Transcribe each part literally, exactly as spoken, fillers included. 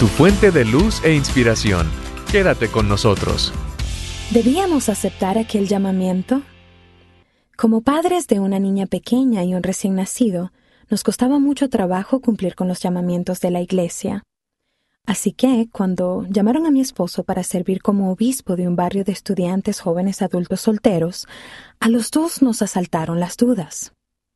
tu fuente de luz e inspiración. Quédate con nosotros. ¿Debíamos aceptar aquel llamamiento? Como padres de una niña pequeña y un recién nacido, nos costaba mucho trabajo cumplir con los llamamientos de la iglesia. Así que, cuando llamaron a mi esposo para servir como obispo de un barrio de estudiantes jóvenes adultos solteros, a los dos nos asaltaron las dudas.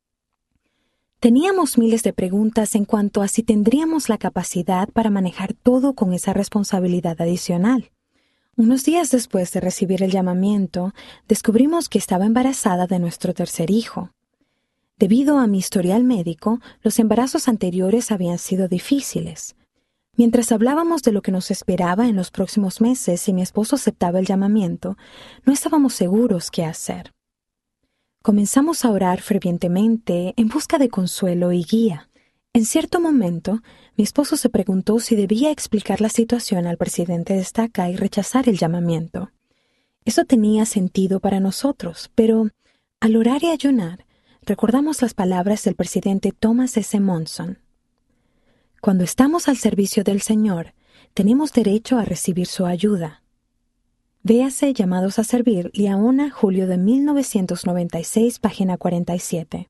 Teníamos miles de preguntas en cuanto a si tendríamos la capacidad para manejar todo con esa responsabilidad adicional. Unos días después de recibir el llamamiento, descubrimos que estaba embarazada de nuestro tercer hijo. Debido a mi historial médico, los embarazos anteriores habían sido difíciles. Mientras hablábamos de lo que nos esperaba en los próximos meses y mi esposo aceptaba el llamamiento, no estábamos seguros qué hacer. Comenzamos a orar fervientemente en busca de consuelo y guía. En cierto momento, mi esposo se preguntó si debía explicar la situación al presidente de Estaca y rechazar el llamamiento. Eso tenía sentido para nosotros, pero al orar y ayunar, recordamos las palabras del presidente Thomas S. Monson. Cuando estamos al servicio del Señor, tenemos derecho a recibir su ayuda. Véase Llamados a Servir, Liaona, julio de mil novecientos noventa y seis, página cuarenta y siete.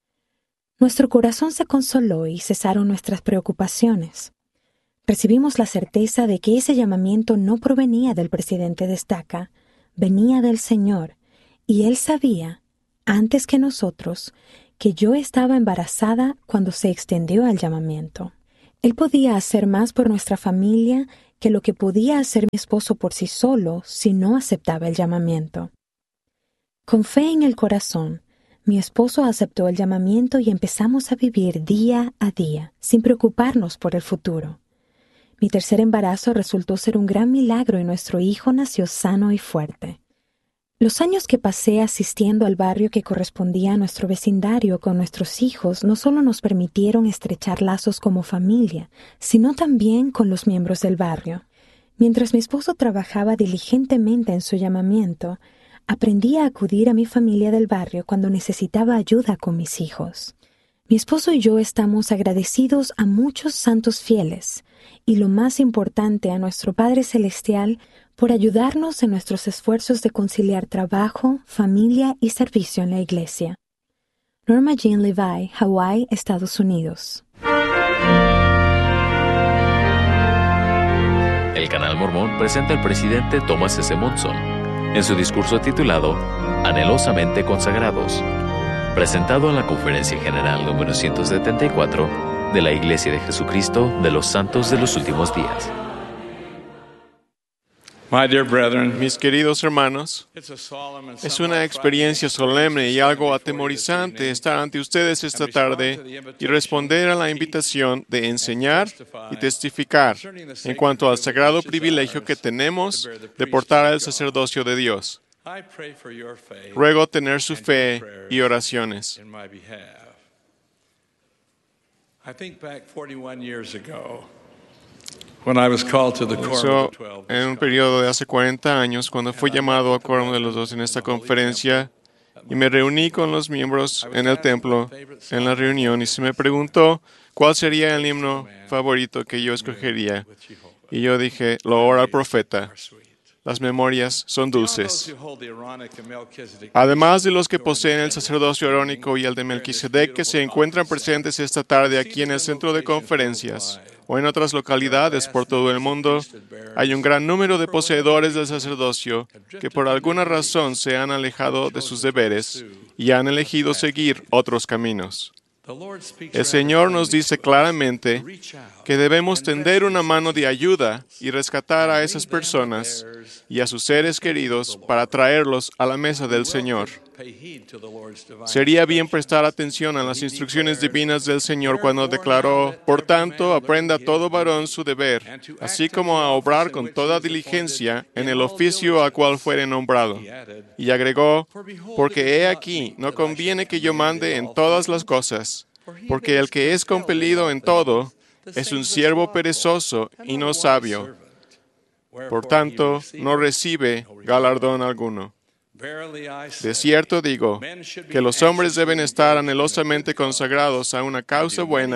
Nuestro corazón se consoló y cesaron nuestras preocupaciones. Recibimos la certeza de que ese llamamiento no provenía del presidente de Estaca, venía del Señor, y Él sabía, antes que nosotros, que yo estaba embarazada cuando se extendió el llamamiento. Él podía hacer más por nuestra familia que lo que podía hacer mi esposo por sí solo si no aceptaba el llamamiento. Con fe en el corazón, mi esposo aceptó el llamamiento y empezamos a vivir día a día, sin preocuparnos por el futuro. Mi tercer embarazo resultó ser un gran milagro y nuestro hijo nació sano y fuerte. Los años que pasé asistiendo al barrio que correspondía a nuestro vecindario con nuestros hijos no solo nos permitieron estrechar lazos como familia, sino también con los miembros del barrio. Mientras mi esposo trabajaba diligentemente en su llamamiento, aprendí a acudir a mi familia del barrio cuando necesitaba ayuda con mis hijos. Mi esposo y yo estamos agradecidos a muchos santos fieles, y lo más importante, a nuestro Padre Celestial, por ayudarnos en nuestros esfuerzos de conciliar trabajo, familia y servicio en la iglesia. Norma Jean Levi, Hawái, Estados Unidos. El Canal Mormón presenta al presidente Thomas S. Monson en su discurso titulado Anhelosamente Consagrados, presentado en la Conferencia General número ciento setenta y cuatro de la Iglesia de Jesucristo de los Santos de los Últimos Días. My dear brethren, Mis queridos hermanos, es una experiencia solemne y algo atemorizante estar ante ustedes esta tarde y responder a la invitación de enseñar y testificar en cuanto al sagrado privilegio que tenemos de portar al sacerdocio de Dios. Ruego tener su fe y oraciones. I think back forty-one years ago, when I was called to the quorum Eso of the twelve. en un periodo de hace cuarenta años, cuando fui llamado a quórum de los dos en esta conferencia, y me reuní con los miembros en el templo, en la reunión, y se me preguntó cuál sería el himno favorito que yo escogería. Y yo dije, loor al profeta. Las memorias son dulces. Además de los que poseen el sacerdocio arónico y el de Melquisedec, que se encuentran presentes esta tarde aquí en el centro de conferencias o en otras localidades por todo el mundo, hay un gran número de poseedores del sacerdocio que por alguna razón se han alejado de sus deberes y han elegido seguir otros caminos. El Señor nos dice claramente que debemos tender una mano de ayuda y rescatar a esas personas y a sus seres queridos para traerlos a la mesa del Señor. Sería bien prestar atención a las instrucciones divinas del Señor cuando declaró, por tanto, aprenda todo varón su deber, así como a obrar con toda diligencia en el oficio al cual fuere nombrado. Y agregó, porque he aquí, no conviene que yo mande en todas las cosas, porque el que es compelido en todo es un siervo perezoso y no sabio. Por tanto, no recibe galardón alguno. De cierto digo que los hombres deben estar anhelosamente consagrados a una causa buena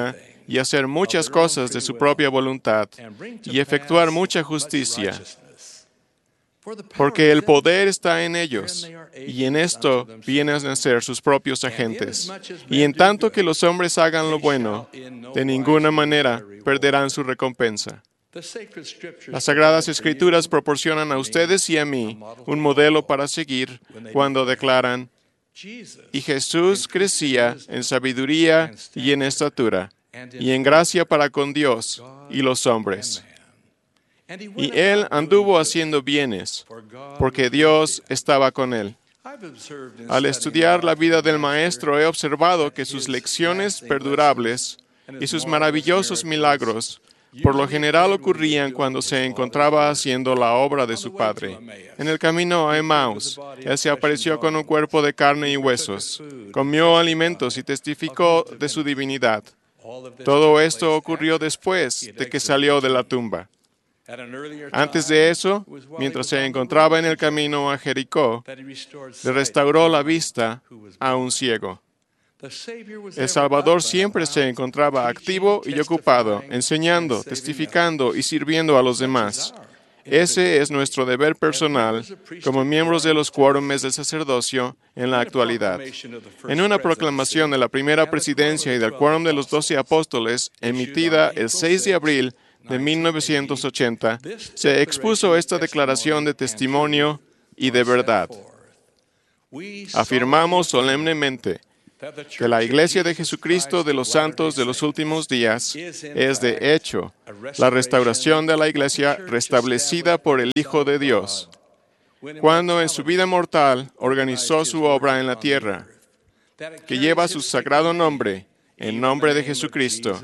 y hacer muchas cosas de su propia voluntad y efectuar mucha justicia, porque el poder está en ellos, y en esto vienen a ser sus propios agentes. Y en tanto que los hombres hagan lo bueno, de ninguna manera perderán su recompensa. Las Sagradas Escrituras proporcionan a ustedes y a mí un modelo para seguir cuando declaran: y Jesús crecía en sabiduría y en estatura, y en gracia para con Dios y los hombres. Y él anduvo haciendo bienes, porque Dios estaba con él. Al estudiar la vida del Maestro, he observado que sus lecciones perdurables y sus maravillosos milagros por lo general ocurrían cuando se encontraba haciendo la obra de su Padre. En el camino a Emmaus, él se apareció con un cuerpo de carne y huesos, comió alimentos y testificó de su divinidad. Todo esto ocurrió después de que salió de la tumba. Antes de eso, mientras se encontraba en el camino a Jericó, le restauró la vista a un ciego. El Salvador siempre se encontraba activo y ocupado, enseñando, testificando y sirviendo a los demás. Ese es nuestro deber personal como miembros de los quórumes del sacerdocio en la actualidad. En una proclamación de la primera presidencia y del quórum de los doce apóstoles, emitida el seis de abril de mil novecientos ochenta, se expuso esta declaración de testimonio y de verdad. Afirmamos solemnemente que la Iglesia de Jesucristo de los Santos de los Últimos Días es, de hecho, la restauración de la Iglesia restablecida por el Hijo de Dios, cuando en su vida mortal organizó su obra en la tierra, que lleva su sagrado nombre, en nombre de Jesucristo,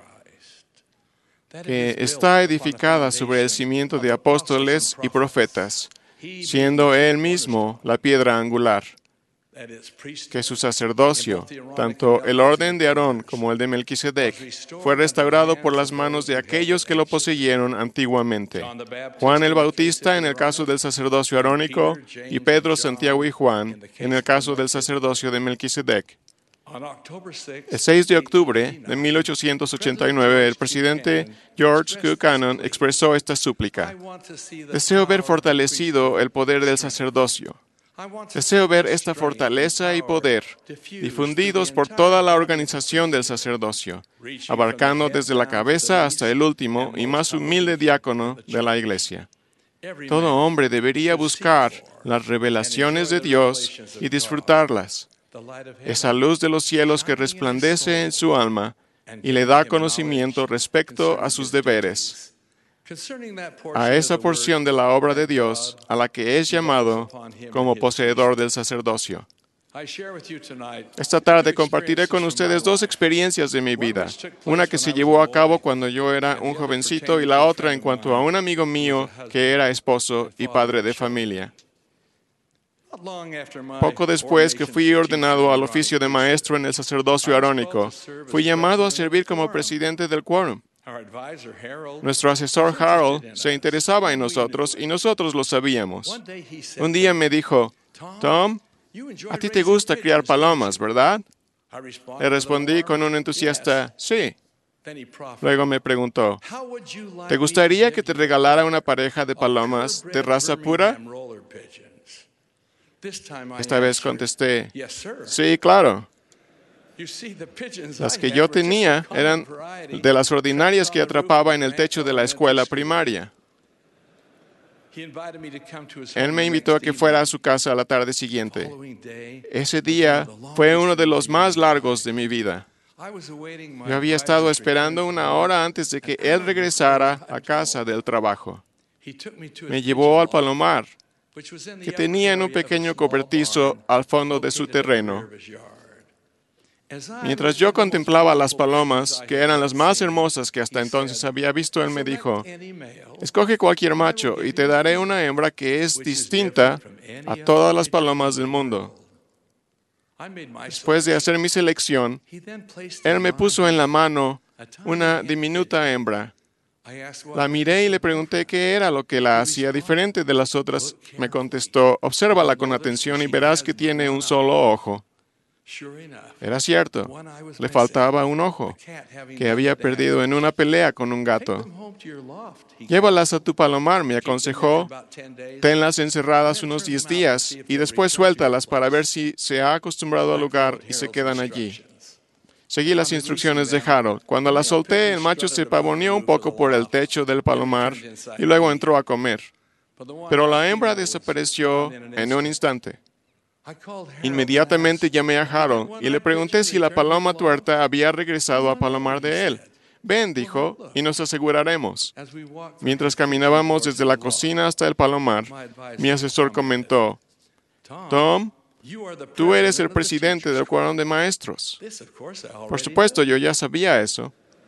que está edificada sobre el cimiento de apóstoles y profetas, siendo Él mismo la piedra angular. Que su sacerdocio, tanto el orden de Aarón como el de Melquisedec, fue restaurado por las manos de aquellos que lo poseyeron antiguamente. Juan el Bautista en el caso del sacerdocio arónico y Pedro, Santiago y Juan en el caso del sacerdocio de Melquisedec. El seis de octubre de mil ochocientos ochenta y nueve, el presidente George Buchanan expresó esta súplica: deseo ver fortalecido el poder del sacerdocio. Deseo ver esta fortaleza y poder difundidos por toda la organización del sacerdocio, abarcando desde la cabeza hasta el último y más humilde diácono de la Iglesia. Todo hombre debería buscar las revelaciones de Dios y disfrutarlas. Esa luz de los cielos que resplandece en su alma y le da conocimiento respecto a sus deberes. A esa porción de la obra de Dios a la que es llamado como poseedor del sacerdocio. Esta tarde compartiré con ustedes dos experiencias de mi vida, una que se llevó a cabo cuando yo era un jovencito y la otra en cuanto a un amigo mío que era esposo y padre de familia. Poco después que fui ordenado al oficio de maestro en el sacerdocio arónico, fui llamado a servir como presidente del quórum. Nuestro asesor Harold se interesaba en nosotros y nosotros lo sabíamos. Un día me dijo: Tom, a ti te gusta criar palomas, ¿verdad? Le respondí con un entusiasta sí. Luego me preguntó: ¿te gustaría que te regalara una pareja de palomas de raza pura? Esta vez contesté: sí, claro. Las que yo tenía eran de las ordinarias que atrapaba en el techo de la escuela primaria. Él me invitó a que fuera a su casa a la tarde siguiente. Ese día fue uno de los más largos de mi vida. Yo había estado esperando una hora antes de que él regresara a casa del trabajo. Me llevó al palomar, que tenía en un pequeño cobertizo al fondo de su terreno. Mientras yo contemplaba las palomas, que eran las más hermosas que hasta entonces había visto, él me dijo: escoge cualquier macho y te daré una hembra que es distinta a todas las palomas del mundo. Después de hacer mi selección, él me puso en la mano una diminuta hembra. La miré y le pregunté qué era lo que la hacía diferente de las otras. Me contestó: obsérvala con atención y verás que tiene un solo ojo. Era cierto, le faltaba un ojo, que había perdido en una pelea con un gato. Llévalas a tu palomar, me aconsejó. Tenlas encerradas unos diez días y después suéltalas para ver si se ha acostumbrado al lugar y se quedan allí. Seguí las instrucciones de Harold. Cuando la solté, el macho se pavoneó un poco por el techo del palomar y luego entró a comer. Pero la hembra desapareció en un instante. Inmediatamente llamé a Harold y le pregunté si la paloma tuerta había regresado a palomar de él. Ven, dijo, y nos aseguraremos. Mientras caminábamos desde la cocina hasta el palomar, mi asesor comentó, Tom, tú eres el presidente del quórum de maestros. Por supuesto, yo ya sabía eso.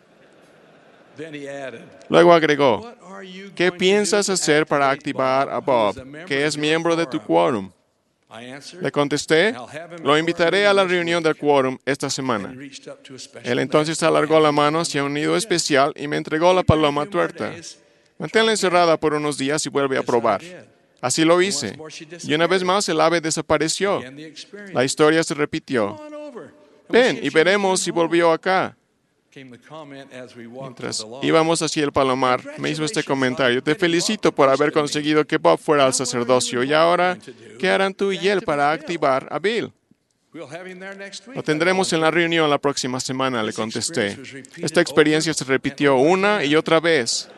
Luego agregó, ¿qué piensas hacer para activar a Bob, que es miembro de tu quórum? Le contesté, lo invitaré a la reunión del quórum esta semana. Él entonces alargó la mano hacia un nido especial y me entregó la paloma tuerta. Manténla encerrada por unos días y vuelve a probar. Así lo hice. Y una vez más el ave desapareció. La historia se repitió. Ven y veremos si volvió acá. Mientras íbamos hacia el palomar, me hizo este comentario. Te felicito por haber conseguido que Bob fuera al sacerdocio. Y ahora, ¿qué harán tú y él para activar a Bill? Lo tendremos en la reunión la próxima semana, le contesté. Esta experiencia se repitió una y otra vez.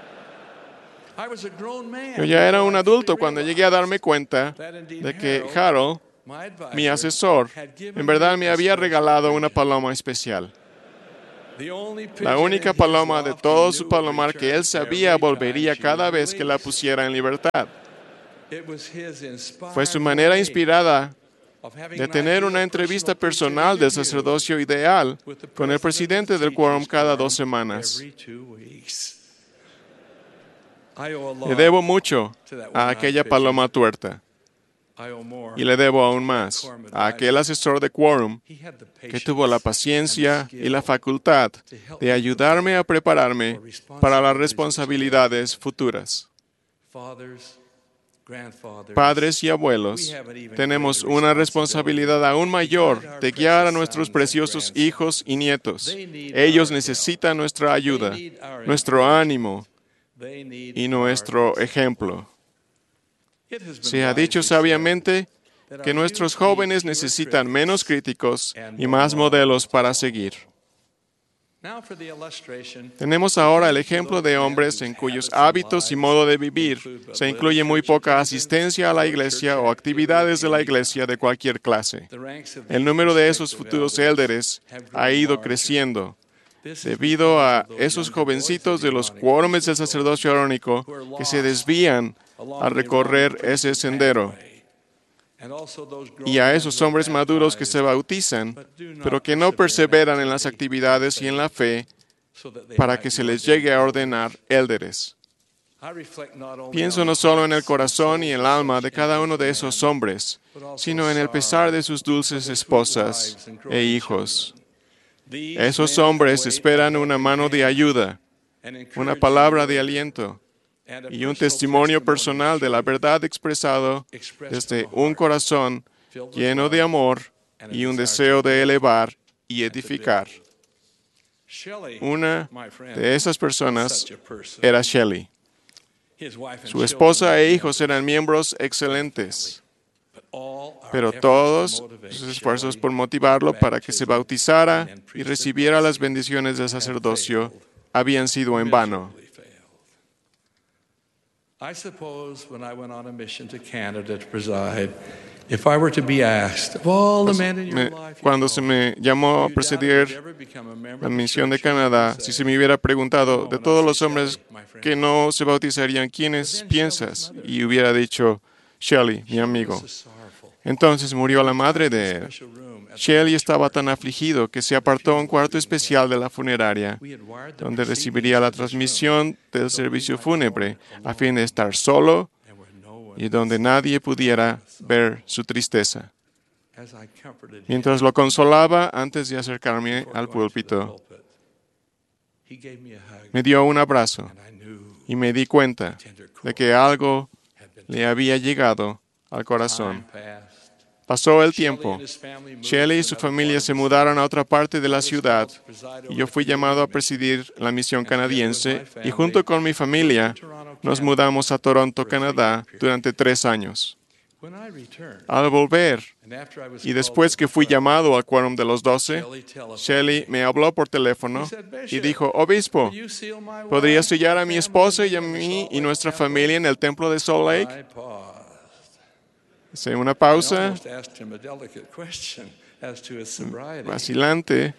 Yo ya era un adulto cuando llegué a darme cuenta de que Harold, mi asesor, en verdad me había regalado una paloma especial. La única paloma de todo su palomar que él sabía volvería cada vez que la pusiera en libertad. Fue su manera inspirada de tener una entrevista personal del sacerdocio ideal con el presidente del quórum cada dos semanas. Le debo mucho a aquella paloma tuerta. Y le debo aún más a aquel asesor de quórum que tuvo la paciencia y la facultad de ayudarme a prepararme para las responsabilidades futuras. Padres y abuelos, tenemos una responsabilidad aún mayor de guiar a nuestros preciosos hijos y nietos. Ellos necesitan nuestra ayuda, nuestro ánimo y nuestro ejemplo. Se ha dicho sabiamente que nuestros jóvenes necesitan menos críticos y más modelos para seguir. Tenemos ahora el ejemplo de hombres en cuyos hábitos y modo de vivir se incluye muy poca asistencia a la iglesia o actividades de la iglesia de cualquier clase. El número de esos futuros élderes ha ido creciendo debido a esos jovencitos de los quórumes del sacerdocio arónico que se desvían a recorrer ese sendero, y a esos hombres maduros que se bautizan, pero que no perseveran en las actividades y en la fe para que se les llegue a ordenar élderes. Pienso no solo en el corazón y el alma de cada uno de esos hombres, sino en el pesar de sus dulces esposas e hijos. Esos hombres esperan una mano de ayuda, una palabra de aliento, y un testimonio personal de la verdad expresado desde un corazón lleno de amor y un deseo de elevar y edificar. Una de esas personas era Shelley. Su esposa e hijos eran miembros excelentes, pero todos sus esfuerzos por motivarlo para que se bautizara y recibiera las bendiciones del sacerdocio habían sido en vano. I suppose when I went on a mission to Canada to preside, if I were to be asked, of all the men in your Me- life, Cuando se me llamó a presidir la misión de Canadá, si se me hubiera preguntado de todos los hombres que no se bautizarían, ¿quiénes piensas? Y hubiera dicho, Shelley, mi amigo. Entonces murió la madre de él. Shelley estaba tan afligido que se apartó a un cuarto especial de la funeraria, donde recibiría la transmisión del servicio fúnebre, a fin de estar solo y donde nadie pudiera ver su tristeza. Mientras lo consolaba antes de acercarme al púlpito, me dio un abrazo y me di cuenta de que algo le había llegado al corazón. Pasó el tiempo. Shelley y su familia se mudaron a otra parte de la ciudad y yo fui llamado a presidir la misión canadiense y junto con mi familia nos mudamos a Toronto, Canadá, durante tres años. Al volver, y después que fui llamado al quórum de los doce, Shelley me habló por teléfono y dijo, Obispo, ¿podría sellar a mi esposa y a mí y nuestra familia en el templo de Salt Lake? Hice una pausa, vacilante.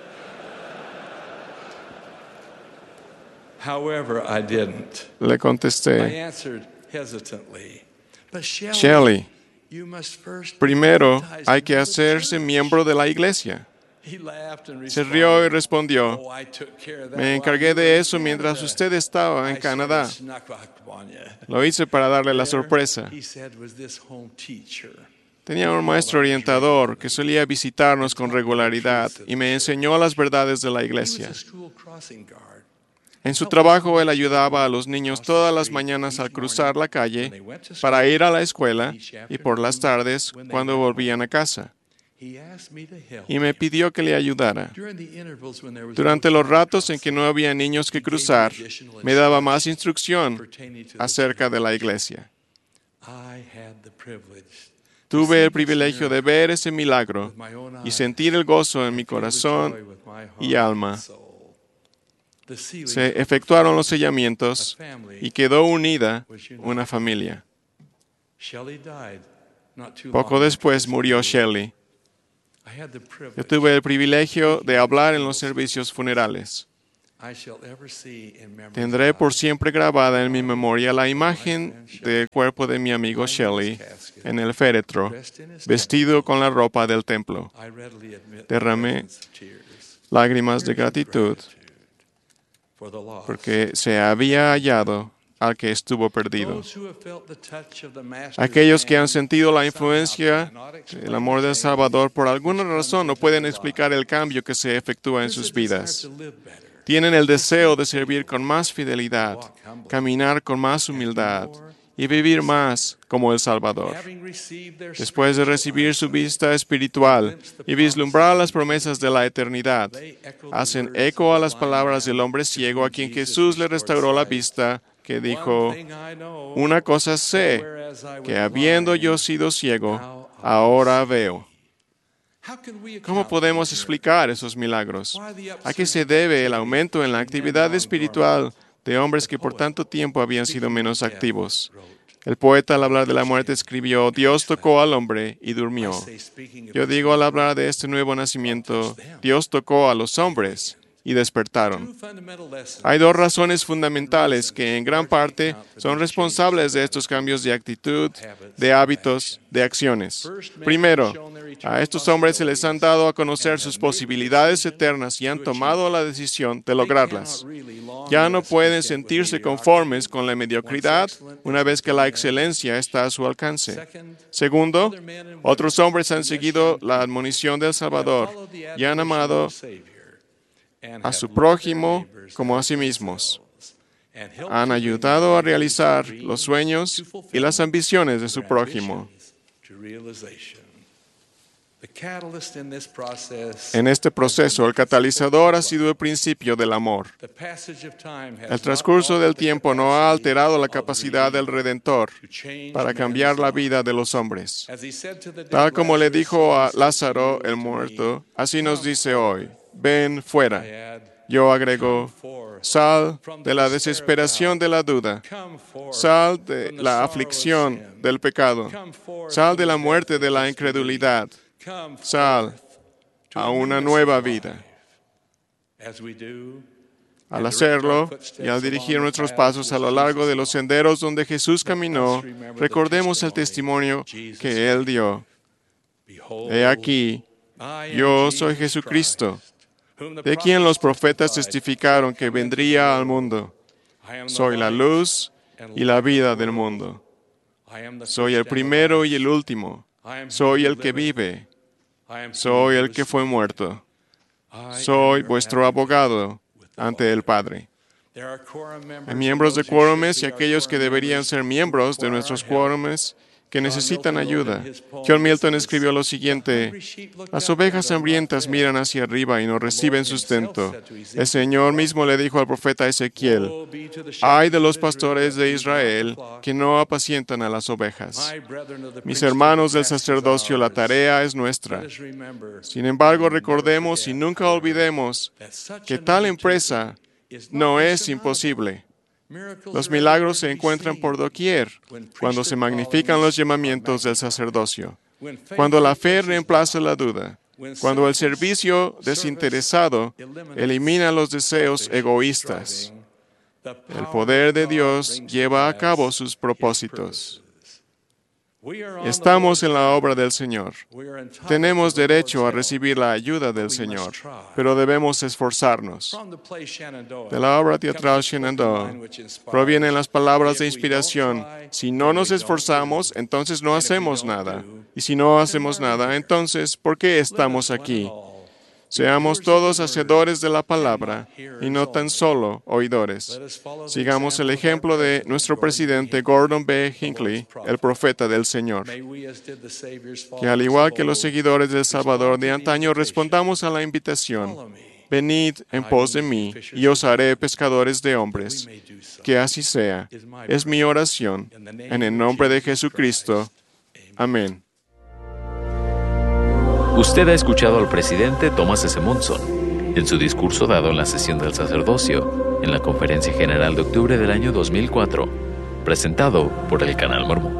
However, I didn't. Le I contesté, answered hesitantly. But Shelley, Shelley, you must first be primero baptized hay que into the hacerse church." miembro de la iglesia. He laughed and Se rió y responded, respondió, "Oh, I took care of that me while encargué you were de in eso mientras Canada." usted estaba en I Canadá. sort of snuck up on you. Lo hice para darle la There, sorpresa. he said, was this home teacher. Tenía un maestro orientador que solía visitarnos con regularidad y me enseñó las verdades de la He was iglesia. a school crossing guard. En su trabajo, él ayudaba a los niños todas las mañanas al cruzar la calle para ir a la escuela y por las tardes cuando volvían a casa. He asked me to help Y me pidió que le ayudara. during the intervals when there was Durante no los ratos en que no había niños que cruzar, me daba más instrucción pertaining to the acerca de la iglesia. I had the privilege Tuve el privilegio de ver ese milagro with my own y eyes, sentir el gozo en mi feel the corazón joy with my heart y alma. and soul. The sealing Se efectuaron los sellamientos family y quedó unida una familia. Shelley died not too Poco long después after murió this. Shelley. I had the Yo privilege tuve el privilegio de hablar en los servicios funerales. I shall ever see in memory Tendré of por siempre grabada en mi memoria la imagen del cuerpo de mi amigo Shelley en el féretro, vestido con la ropa del templo. I readily admit Derramé the presence of tears lágrimas de gratitud for the loss. porque se había hallado al que estuvo perdido. Those who have felt the touch of the Master's Aquellos que han hand sentido la somehow influencia, cannot explain el amor the del change Salvador, por alguna which comes razón no into pueden their explicar el cambio que se efectúa en lives. sus There's a vidas. desire to live better, Tienen el deseo de servir con más fidelidad, caminar con más humildad y vivir más como el Salvador. having received their Después de recibir su vista espiritual y vislumbrar las promesas de la eternidad, hacen eco a las palabras del hombre ciego a quien Jesús le restauró la vista, que dijo, una cosa sé, que habiendo yo sido ciego, ahora veo. ¿Cómo podemos explicar esos milagros? ¿A qué se debe el aumento en la actividad espiritual de hombres que por tanto tiempo habían sido menos activos? El poeta al hablar de la muerte escribió, Dios tocó al hombre y durmió. Yo digo al hablar de este nuevo nacimiento, Dios tocó a los hombres y despertaron. Hay dos razones fundamentales que en gran parte son responsables de estos cambios de actitud, de hábitos, de acciones. Primero, a estos hombres se les han dado a conocer sus posibilidades eternas y han tomado la decisión de lograrlas. Ya no pueden sentirse conformes con la mediocridad una vez que la excelencia está a su alcance. Segundo, otros hombres han seguido la admonición del Salvador y han amado a su prójimo como a sí mismos. Han ayudado a realizar los sueños y las ambiciones de su prójimo. En este proceso, el catalizador ha sido el principio del amor. El transcurso del tiempo no ha alterado la capacidad del Redentor para cambiar la vida de los hombres. Tal como le dijo a Lázaro el muerto, así nos dice hoy, ven fuera. Yo agrego, sal de la desesperación de la duda, sal de la aflicción del pecado, sal de la muerte de la incredulidad, sal a una nueva vida. Al hacerlo y al dirigir nuestros pasos a lo largo de los senderos donde Jesús caminó, recordemos el testimonio que Él dio. He aquí, yo soy Jesucristo, de quien los profetas testificaron que vendría al mundo. Soy la luz y la vida del mundo. Soy el primero y el último. Soy el que vive. Soy el que fue muerto. Soy vuestro abogado ante el Padre. Hay miembros de quórumes y aquellos que deberían ser miembros de nuestros quórumes que necesitan ayuda. John Milton escribió lo siguiente: las ovejas hambrientas miran hacia arriba y no reciben sustento. El Señor mismo le dijo al profeta Ezequiel: ay de los pastores de Israel que no apacientan a las ovejas. Mis hermanos del sacerdocio, la tarea es nuestra. Sin embargo, recordemos y nunca olvidemos que tal empresa no es imposible. Los milagros se encuentran por doquier cuando se magnifican los llamamientos del sacerdocio, cuando la fe reemplaza la duda, cuando el servicio desinteresado elimina los deseos egoístas. El poder de Dios lleva a cabo sus propósitos. Estamos en la obra del Señor. Tenemos derecho a recibir la ayuda del Señor, pero debemos esforzarnos. De la obra teatral Shenandoah provienen las palabras de inspiración: si no nos esforzamos, entonces no hacemos nada. Y si no hacemos nada, entonces, ¿por qué estamos aquí? Seamos todos hacedores de la palabra y no tan solo oidores. Sigamos el ejemplo de nuestro presidente Gordon B. Hinckley, el profeta del Señor. Que al igual que los seguidores del Salvador de antaño, respondamos a la invitación: venid en pos de mí y os haré pescadores de hombres. Que así sea. Es mi oración. En el nombre de Jesucristo. Amén. Usted ha escuchado al presidente Thomas S. Monson en su discurso dado en la sesión del sacerdocio en la Conferencia General de octubre del año dos mil cuatro, presentado por el Canal Mormón.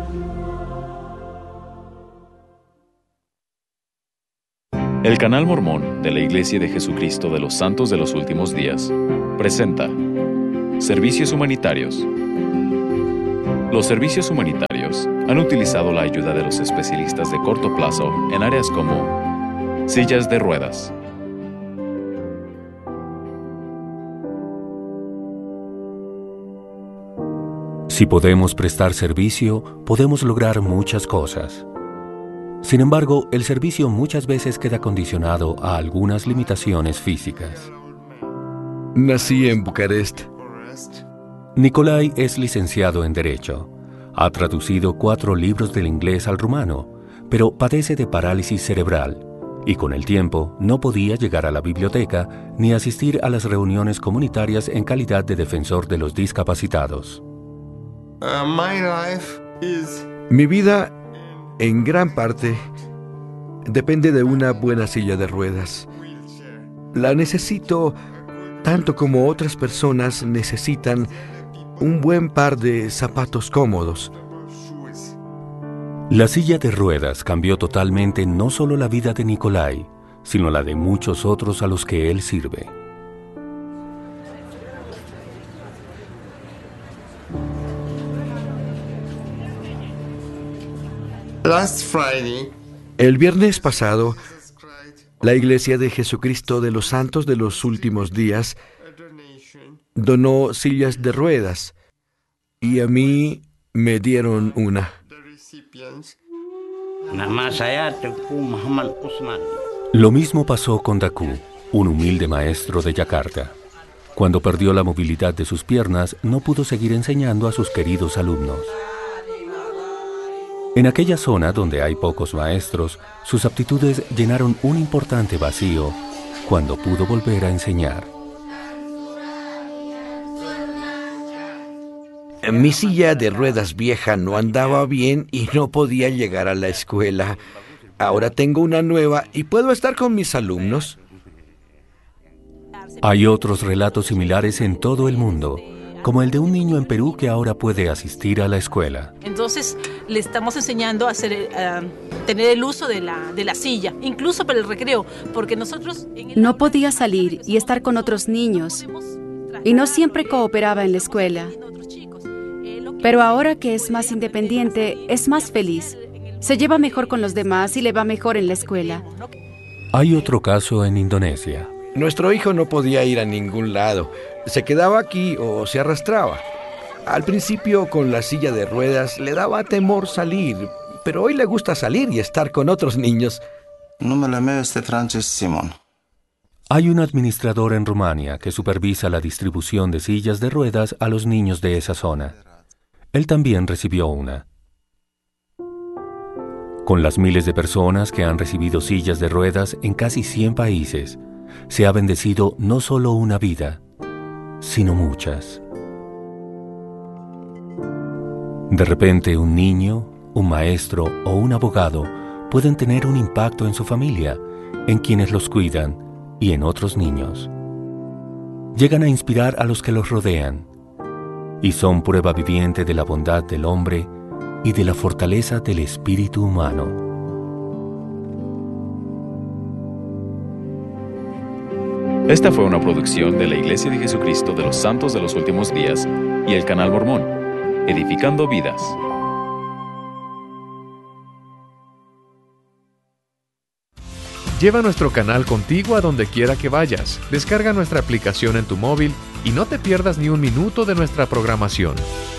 El Canal Mormón de la Iglesia de Jesucristo de los Santos de los Últimos Días presenta Servicios Humanitarios. Los servicios humanitarios han utilizado la ayuda de los especialistas de corto plazo en áreas como sillas de ruedas, si podemos prestar servicio, podemos lograr muchas cosas. Sin embargo, el servicio muchas veces queda condicionado a algunas limitaciones físicas. Nací en Bucarest. Nikolai es licenciado en Derecho. Ha traducido cuatro libros del inglés al rumano, pero padece de parálisis cerebral y con el tiempo no podía llegar a la biblioteca ni asistir a las reuniones comunitarias en calidad de defensor de los discapacitados. Uh, my life is... Mi vida, en gran parte, depende de una buena silla de ruedas. La necesito tanto como otras personas necesitan un buen par de zapatos cómodos. La silla de ruedas cambió totalmente no solo la vida de Nikolai, sino la de muchos otros a los que él sirve. Last Friday, el viernes pasado, la Iglesia de Jesucristo de los Santos de los Últimos Días donó sillas de ruedas y a mí me dieron una. Lo mismo pasó con Daku, un humilde maestro de Yakarta. Cuando perdió la movilidad de sus piernas, no pudo seguir enseñando a sus queridos alumnos. En aquella zona donde hay pocos maestros, sus aptitudes llenaron un importante vacío cuando pudo volver a enseñar. Mi silla de ruedas vieja no andaba bien y no podía llegar a la escuela. Ahora tengo una nueva y puedo estar con mis alumnos. Hay otros relatos similares en todo el mundo, como el de un niño en Perú que ahora puede asistir a la escuela. Entonces le estamos enseñando a hacer, uh, tener el uso de la, de la silla, incluso para el recreo, porque nosotros... En el... No podía salir y estar con otros niños, y no siempre cooperaba en la escuela. Pero ahora que es más independiente, es más feliz. Se lleva mejor con los demás y le va mejor en la escuela. Hay otro caso en Indonesia. Nuestro hijo no podía ir a ningún lado. Se quedaba aquí o se arrastraba. Al principio, con la silla de ruedas, le daba temor salir, pero hoy le gusta salir y estar con otros niños. Numele meu este Francis Simon. Hay un administrador en Rumania que supervisa la distribución de sillas de ruedas a los niños de esa zona. Él también recibió una. Con las miles de personas que han recibido sillas de ruedas en casi cien países, se ha bendecido no solo una vida, sino muchas. De repente, un niño, un maestro o un abogado pueden tener un impacto en su familia, en quienes los cuidan y en otros niños. Llegan a inspirar a los que los rodean y son prueba viviente de la bondad del hombre y de la fortaleza del espíritu humano. Esta fue una producción de la Iglesia de Jesucristo de los Santos de los Últimos Días y el Canal Mormón, edificando vidas. Lleva nuestro canal contigo a donde quiera que vayas. Descarga nuestra aplicación en tu móvil y no te pierdas ni un minuto de nuestra programación.